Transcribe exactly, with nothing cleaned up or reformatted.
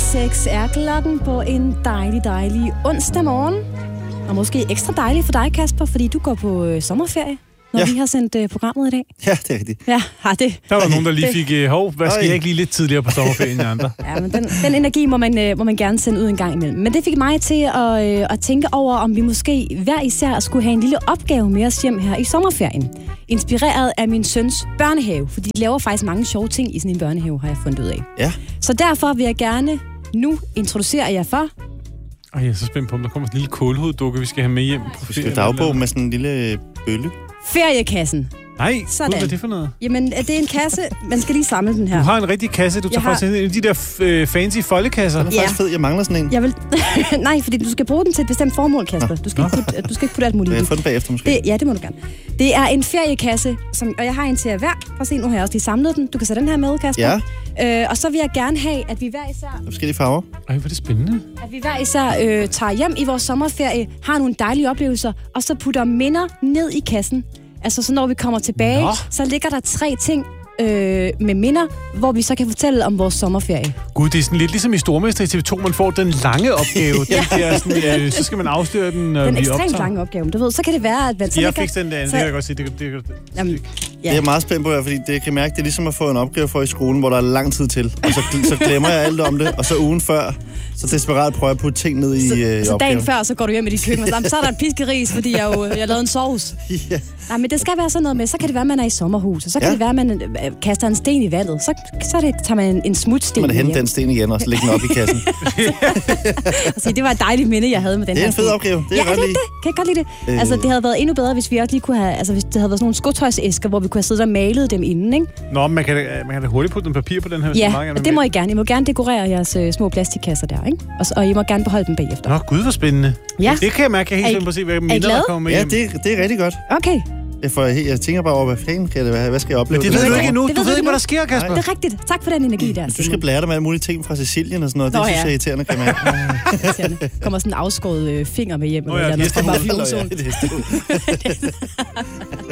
seks er klokken på en dejlig, dejlig onsdag morgen. Og måske ekstra dejlig for dig, Kasper, fordi du går på øh, sommerferie, når ja. vi har sendt øh, programmet i dag. Ja, det er rigtigt. Ja, har det. Der var nogen, der lige fik, øh, hov, hvad skal jeg ikke lige lidt tidligere på sommerferien end andre? Ja, men den, den energi må man, øh, må man gerne sende ud en gang imellem. Men det fik mig til at, øh, at tænke over, om vi måske hver især skulle have en lille opgave med os hjem her i sommerferien. Inspireret af min søns børnehave, fordi de laver faktisk mange sjove ting i sådan en børnehave, har jeg fundet ud af. Ja. Så derfor vil jeg gerne nu introducere jer for... Ej, jeg er så spændt på, om der kommer en lille kålhoveddukke, vi skal have med hjem. Du skal dagbog med sådan en lille bølle. Feriekassen. Nej, sådan. Gud, hvad er det for noget? Jamen, det er en kasse. Man skal lige samle den her. Du har en rigtig kasse. Du tager har... faktisk en af de der øh, fancy foldekasser. Den er faktisk fed. Jeg mangler sådan en. Jeg vil... Nej, fordi du skal bruge den til et bestemt formål, Kasper. Du skal, ikke putte, du skal ikke putte alt muligt. Jeg får den bagefter måske. Det, ja, det må du gerne. Det er en feriekasse, som, og jeg har en til hver. Prøv at se, nu har jeg også lige samlet den. Du kan sætte den her med, Kasper. Ja. Øh, og så vil jeg gerne have, at vi hver især... Forskellige farver. Ej, hvor er det spændende. At vi hver især øh, tager hjem i vores sommerferie, har nogle dejlige oplevelser, og så putter minder ned i kassen. Altså, så når vi kommer tilbage, Nå. så ligger der tre ting øh, med minder, hvor vi så kan fortælle om vores sommerferie. Gud, det er sådan lidt ligesom i Stormester i T V to, man får den lange opgave. ja. Den der, sådan, øh, så skal man afsløre den, når den vi optager. Den ekstremt lange opgave, du ved. Så kan det være, at man... Så jeg ligger, fik den der, så... det kan jeg godt sige. Det, det, det, Jamen, ja. Det er jeg meget spændt på, fordi det, jeg kan mærke, det er ligesom at få en opgave for i skolen, hvor der er lang tid til. Og så, så glemmer jeg alt om det, og så ugen før, så desperat prøver jeg at putte ting ned i, så, øh, så opgaven. dagen før, så går du hjem i dit køkken, og så er der en piskeris, fordi jeg jo jeg lavede en sovs. ja. Nej, men det skal være sådan noget med, så kan det være, at man er i sommerhus, og så kan ja. det være, at man øh, kaster en sten i vandet. Så, så det, tager man en, en smutsten. Så man henter den sten igen, og så lægger den op i kassen. altså, det var et dejligt minde, jeg havde med den her. Det er en fed opgave. Det er ja, godt det, lide. det. Kan jeg godt lide det. Øh... Altså, det havde været endnu bedre, hvis vi også lige kunne have... Altså, hvis det havde været sådan nogle skotøjsæsker, hvor vi kunne have siddet og malet dem inden, ikke? Nå, man kan, man kan da hurtigt putte en papir på den her. Ja, meget det må I gerne. I må gerne dekorere jeres uh, små plastikkasser der, ikke? Og, og I må gerne beholde dem bagefter. Nå, gud, hvor spændende. Ja. Det kan jeg mærke. Jeg er helt spændt på at se, hvad minder der kommer med ja, hjem. Ja, det, det er rigtig godt. Okay. Jeg, får, jeg tænker bare over, hvad fanden kan det være? Hvad skal jeg opleve? Men det ved du ikke endnu. Du ved ikke, ikke, hvad der sker, Kasper. Det er rigtigt. Tak for den energi der. Du skal blære dig med alle mulige ting fra Sicilien og sådan noget. Nå, det synes jeg er irriterende, kan man. irriterende. Kommer sådan en afskåret øh, finger med hjem. Nå ja, eller det er